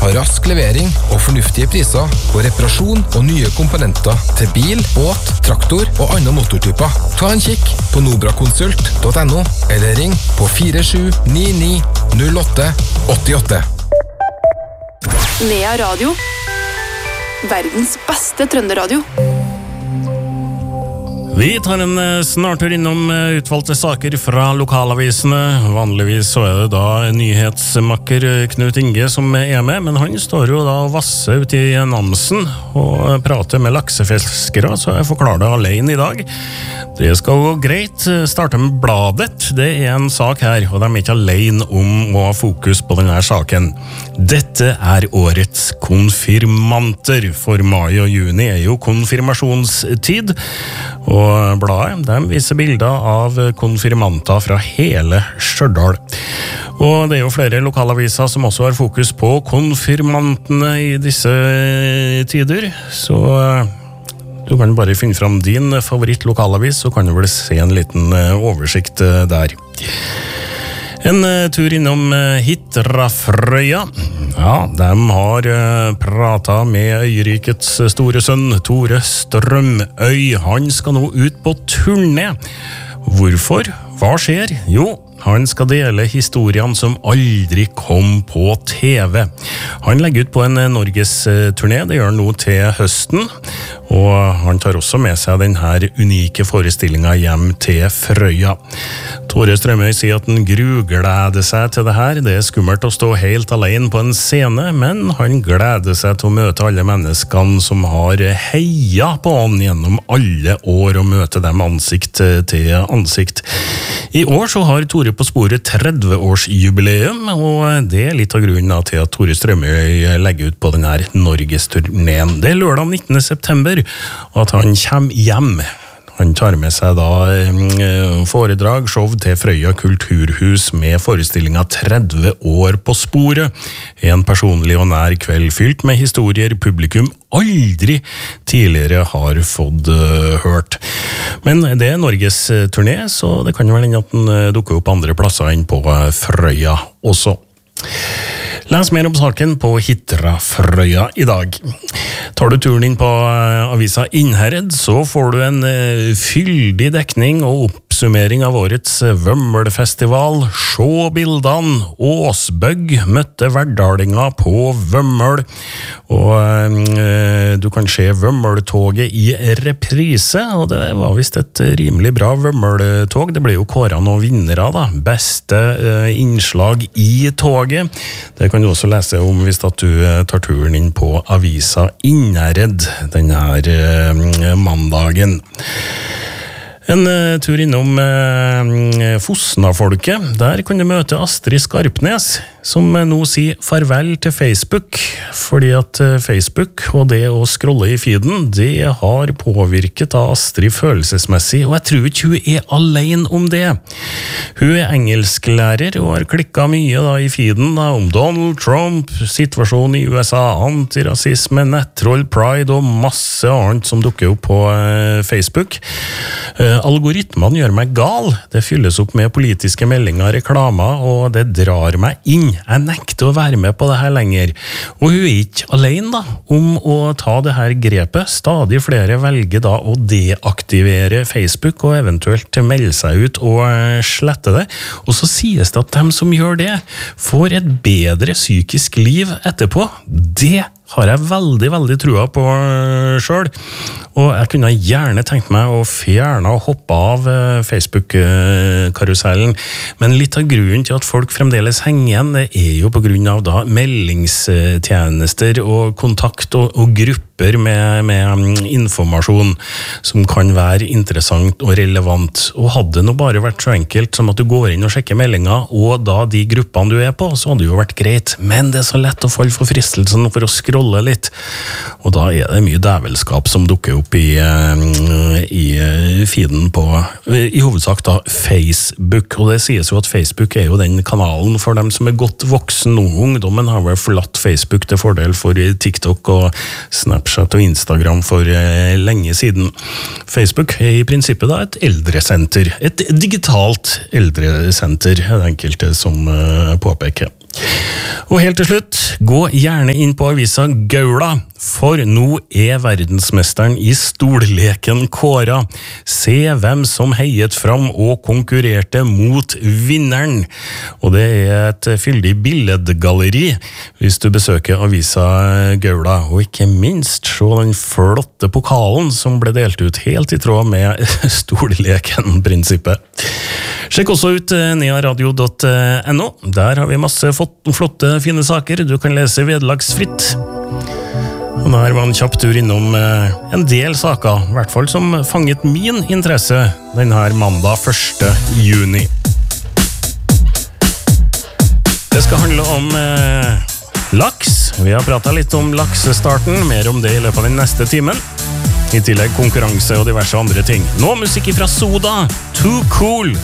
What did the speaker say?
har rask levering og fornuftige priser på reparasjon og nye komponenter til bil, båt, traktor og andre motortyper. Ta en kikk på nobrakonsult.no eller ring på 47990888. Nea Radio. Verdens beste trønderadio. Vi tar en snartur innom utvalgte saker fra lokalavisene. Vanligvis så det da nyhetsmakker Knut Inge som med, men han står jo da og vasser ute i Namsen og prater med laksefiskere, så jeg forklarer det alene i dag. Det skal gå greit. Starte med bladet. Det en sak her, og de ikke alene om å ha fokus på denne saken. Dette årets konfirmanter, for mai og juni jo konfirmasjonstid, og bladet, de viser bilder av konfirmanter fra hele Stjørdal. Og det jo flere lokalaviser som også har fokus på konfirmantene i disse tider, så du kan bare finne fram din favoritt-lokalavis, så kan du vel se en liten oversikt der. En tur innom Hitrafrøya. Ja, de har pratet med Øyrikets store sønn, Tore Strømøy. Han skal nå ut på turné. Hvorfor? Hva skjer? Jo, han skal dele historiene som aldri kom på TV. Han legger ut på en Norges-turné, det gjør han nå til høsten, og han tar også med seg denne unike forestillingen hjem til Frøya. Tore Strømøy sier at han grugleder seg til det her. Det skummelt å stå helt alene på en scene, men han gleder seg til å møte alle menneskene som har heia på han gjennom alle år, og møte dem ansikt til ansikt. I år så har Tore på sporet 30-årsjubileum, og det litt av grunnen til at Tore Strømøy legger ut på denne Norges-turneen. Det lørdag 19. september, at han kommer hjem. Han tar med seg da foredrag, show til Frøya kulturhus med forestillingen 30 år på sporet. En personlig og nær kveld fylt med historier publikum aldri tidligere har fått hørt. Men det Norges turné, så det kan jo være at den dukker opp andre plasser enn på Frøya også. Les mer om saken på Hitrafrøya i dag. Tar du turen inn på avisa Innherred, så får du en fyldig dekning og oppsummering av årets Vømmelfestival. Se bildene. Åsbøgg møtte Verdalinger på Vømmel. Og du kan se Vømmeltoget i reprise, og det var vist et rimelig bra Vømmeltog. Det ble jo kåret noen vinnere da. Beste innslag i toget. Det kan du også lese om hvis at du tar turen inn på avisa Innherred denne mandagen. En tur innom Fosna-folket. Der kan du møte Astrid Skarpnes, som nå sier farvel til Facebook, fordi at Facebook og det å scrolle i feeden, det har påvirket Astrid følelsesmessig, og jeg tror ikke hun alene om det. Hun engelsklærer og har klikket mye da i feeden da, om Donald Trump, situasjonen i USA, antirasisme, nettroll, pride og masse annet som dukker opp på Facebook. Algoritmene gjør meg gal. Det fylles opp med politiske meldinger, reklamer, og det drar meg inn. Jeg nekter å være med på det her lenger. Og hun ikke alene da, om å ta det her grepet. Stadig flere velger da å deaktivere Facebook og eventuelt melde seg ut og slette det. Og så sies det at de som gjør det, får et bedre psykisk liv etterpå. Det har jeg veldig, veldig trua på selv, og jeg kunne gjerne tenkt meg å fjerne og hoppe av Facebook-karusellen, men litt av grunnen til at folk fremdeles henger igjen, det jo på grunn av da meldingstjenester og kontakt og grupper med informasjon som kan være interessant og relevant, og hadde det nå bare vært så enkelt som at du går inn og sjekker meldinger, og da de gruppene du på, så hadde det jo vært greit, men det så lett å falle for fristelsen for å scrolle litt, og da det mye dævelskap som dukker opp i feeden på, i hovedsak da, Facebook, og det sies jo at Facebook jo den kanalen for dem som godt voksen nå. Ungdommen har vel forlatt Facebook til fordel for TikTok og Snapchat og Instagram for lenge siden. Facebook i prinsippet da et eldresenter, et digitalt eldresenter, det enkelte som påpeker. Og helt til slutt, gå gjerne inn på avisa Gaula, for nå verdensmesteren i stolleken kåra. Se hvem som heiet fram og konkurrerte mot vinneren. Og det et fyldig billedgalleri hvis du besøker avisa Gaula, og ikke minst se den flotte pokalen som ble delt ut helt i tråd med stolleken-prinsippet. Sjekk også ut nearadio.no. Der har vi masse flotte, fine saker. Du kan lese vedlagsfritt. Og der var en kjapp tur innom en del saker, i hvert fall som fanget min interesse denne mandag 1. juni. Det skal handle om laks. Vi har pratet litt om laksestarten, mer om det i løpet av den neste timen. I tillegg konkurranse og diverse andre ting. Nå musikk fra Soda, Too Cool.